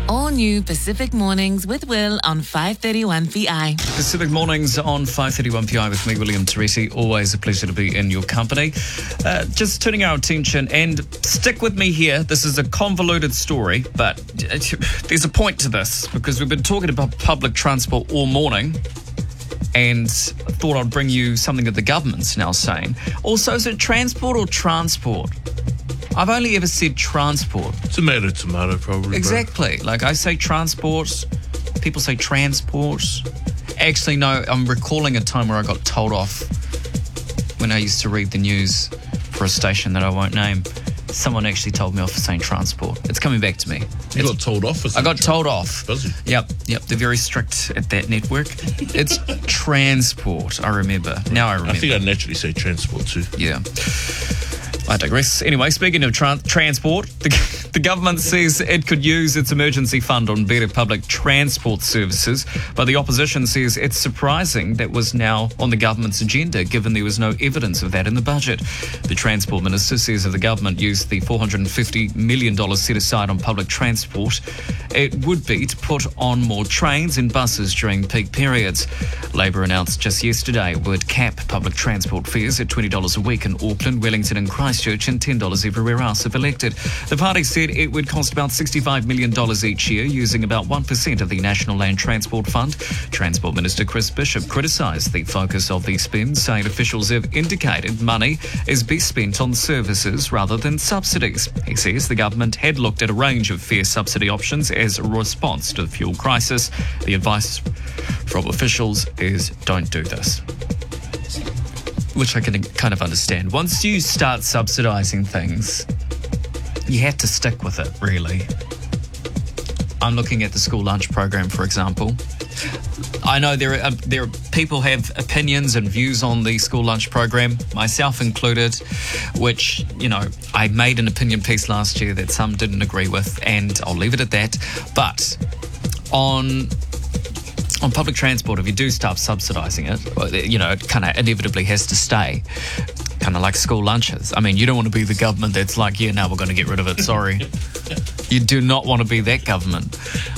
All new Pacific Mornings with Will on 531 PI. Pacific Mornings on 531 PI with me, William Teresi. Always a pleasure to be in your company. Just turning our attention, and stick with me here. This is a convoluted story, but there's a point to this because we've been talking about public transport all morning, and I thought I'd bring you something that the government's now saying. Also, is it transport or transport? I've only ever said transport. Tomato, probably. Exactly. Like I say transport, people say transport. Actually, no, I'm recalling a time where I got told off when I used to read the news for a station that I won't name. Someone actually told me off for saying transport. It's coming back to me. You got told off for saying I got told off. Does he? Yep. They're very strict at that network. It's transport, I remember. Now I remember. I think I naturally say transport too. Yeah. I digress. Anyway, speaking of transport, the government says it could use its emergency fund on better public transport services, but the opposition says it's surprising that was now on the government's agenda, given there was no evidence of that in the budget. The Transport Minister says if the government used the $450 million set aside on public transport, it would be to put on more trains and buses during peak periods. Labor announced just yesterday it would cap public transport fares at $20 a week in Auckland, Wellington and Christchurch and $10 everywhere else if elected. The party said it would cost about $65 million each year, using about 1% of the National Land Transport Fund. Transport Minister Chris Bishop criticised the focus of the spend, saying officials have indicated money is best spent on services rather than subsidies. He says the government had looked at a range of fare subsidy options as a response to the fuel crisis. The advice from officials is don't do this, which I can kind of understand. Once you start subsidising things, you have to stick with it, really. I'm looking at the school lunch program, for example. I know there are people have opinions and views on the school lunch program, myself included, which, I made an opinion piece last year that some didn't agree with, and I'll leave it at that. But on public transport, if you do start subsidising it, it kind of inevitably has to stay. Kind of like school lunches. I mean, you don't want to be the government that's like, yeah, now we're going to get rid of it. Sorry. You do not want to be that government.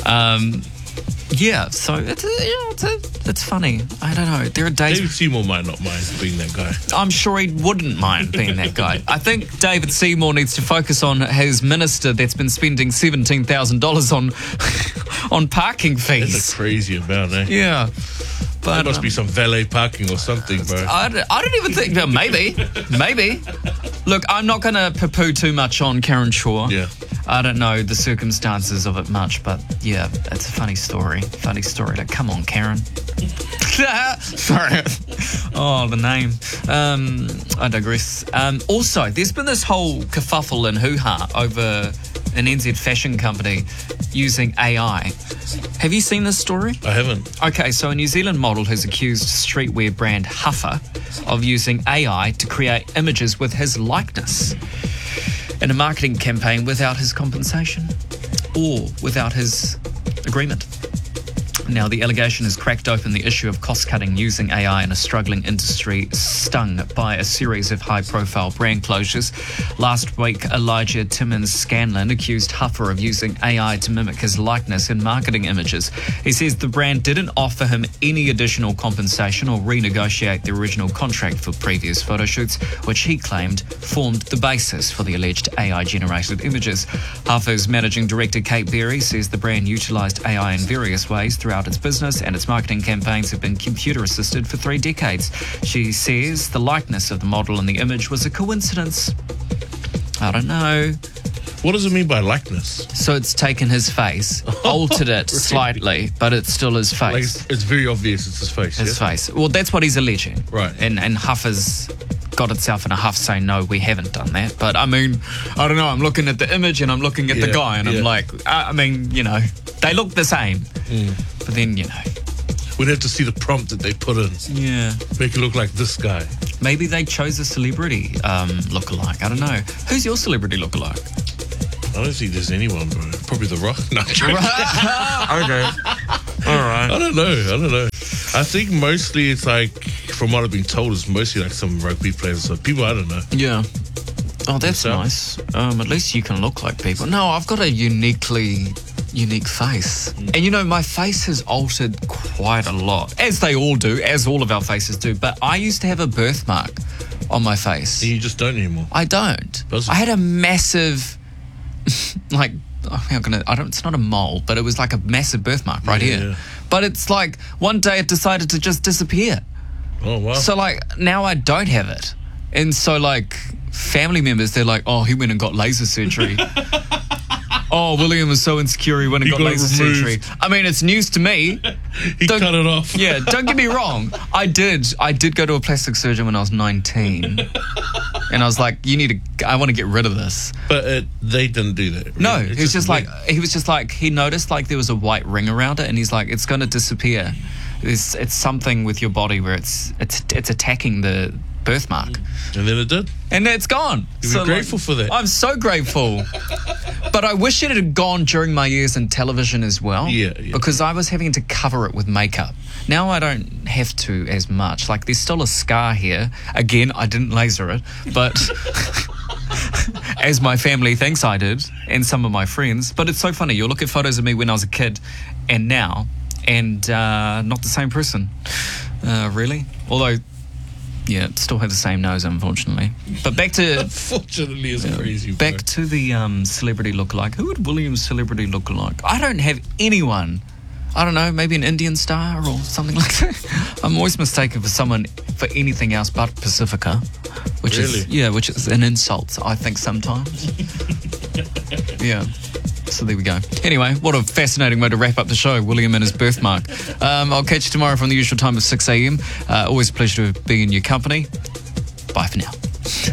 So it's funny. I don't know. There are days... David Seymour might not mind being that guy. I'm sure he wouldn't mind being that guy. I think David Seymour needs to focus on his minister that's been spending $17,000 on parking fees. That's a crazy amount, eh? Yeah. But there must be some valet parking or something, bro. I don't even think... Well, maybe. Look, I'm not going to poo-poo too much on Karen Shaw. Yeah. I don't know the circumstances of it much, but yeah, it's a funny story. Like, come on, Karen. Sorry. Oh, the name. I digress. Also, there's been this whole kerfuffle and hoo-ha over an NZ fashion company using AI. Have you seen this story? I haven't. Okay, so a New Zealand model has accused streetwear brand Huffer of using AI to create images with his likeness in a marketing campaign without his compensation or without his agreement. Now, the allegation has cracked open the issue of cost-cutting using AI in a struggling industry stung by a series of high-profile brand closures. Last week, Elijah Timmins-Scanlon accused Huffer of using AI to mimic his likeness in marketing images. He says the brand didn't offer him any additional compensation or renegotiate the original contract for previous photo shoots, which he claimed formed the basis for the alleged AI-generated images. Huffer's managing director, Kate Berry, says the brand utilised AI in various ways throughout its business, and its marketing campaigns have been computer assisted for 3 decades. She says the likeness of the model in the image was a coincidence. I don't know. What does it mean by likeness? So it's taken his face, altered it slightly, but it's still his face. Like it's very obvious it's his face. His face. Well, that's what he's alleging. Right. And Huffer's got itself in a huff saying, no, we haven't done that. But I mean, I don't know. I'm looking at the image and I'm looking at the guy and I'm like, they look the same. But then, we'd have to see the prompt that they put in. Yeah. Make it look like this guy. Maybe they chose a celebrity lookalike. I don't know. Who's your celebrity lookalike? I don't think there's anyone, bro. Probably The Rock. No, Okay. All right. I don't know. I think mostly it's like, from what I've been told, it's mostly like some rugby players or people I don't know. Yeah. Oh, that's nice. At least you can look like people. No, I've got a uniquely unique face. And you know, my face has altered quite a lot, as they all do, as all of our faces do. But I used to have a birthmark on my face. You just don't anymore. I don't. Does it? I had a massive, like, it's not a mole, but it was like a massive birthmark right here. Yeah. But it's like one day it decided to just disappear. Oh, wow. So like now I don't have it. And so like family members, they're like, oh, he went and got laser surgery. Oh, William was so insecure he went and got got it laser removed. surgery. I mean, it's news to me. He cut it off. Yeah, don't get me wrong. I did go to a plastic surgeon when I was 19. And I was like, I want to get rid of this. But they didn't do that. No, It's he was just weird. like, he noticed like there was a white ring around it, and he's like, it's going to disappear. It's something with your body where it's attacking the birthmark. And then it did. And it's gone. You'd be grateful for that. I'm so grateful. But I wish it had gone during my years in television as well. Yeah. Because I was having to cover it with makeup. Now I don't have to as much. Like, there's still a scar here. Again, I didn't laser it, but as my family thinks I did, and some of my friends. But it's so funny. You'll look at photos of me when I was a kid and now, and not the same person. Really? Although, yeah, still have the same nose, unfortunately. But back to... Unfortunately, it's crazy. Back to the celebrity lookalike. Who would William's celebrity look like? I don't have anyone. I don't know, maybe an Indian star or something like that. I'm always mistaken for someone for anything else but Pacifica, which is an insult, I think, sometimes. Yeah. So there we go. Anyway, what a fascinating way to wrap up the show, William and his birthmark. I'll catch you tomorrow from the usual time of 6 a.m. Always a pleasure to be in your company. Bye for now.